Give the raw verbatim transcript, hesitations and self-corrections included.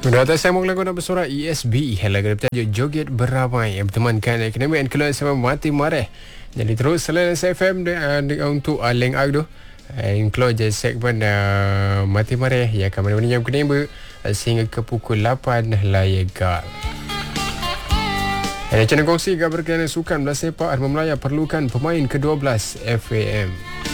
Sudah atas saya mau lagu nak bersorak E S B. Lagu bertajuk Joget Beramai yang bertemankan Akademi and Keluar sama Mati Mareh. Jadi terus selain S F M dia, dia untuk uh, Leng Agdo yang keluar je segmen uh, Mati Mareh yang akan menemani jam kedua uh, sehingga ke pukul lapan layagal. Dan channel kongsi kabar kerana sukan bola sepak Arma Melaya perlukan pemain ke dua belas F A M.